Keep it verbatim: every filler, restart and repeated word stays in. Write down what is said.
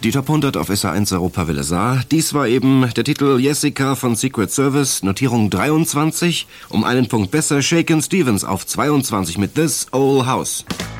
Die Top hundert auf S R eins Europawelle sah. Dies war eben der Titel Jessica von Secret Service, Notierung dreiundzwanzig. Um einen Punkt besser Shakin' Stevens auf zweiundzwanzig mit This Old House.